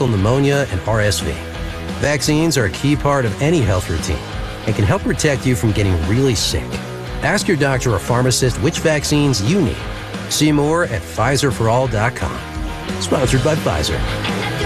pneumococcal pneumonia, and RSV. Vaccines are a key part of any health routine and can help protect you from getting really sick. Ask your doctor or pharmacist which vaccines you need. See more at PfizerForAll.com. Sponsored by Pfizer.